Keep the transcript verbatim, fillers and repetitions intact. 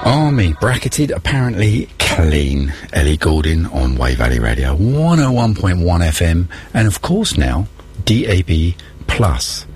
Army, bracketed, apparently clean. Ellie Goulding on Wave Valley Radio, one oh one point one F M, and of course now, D A B Plus.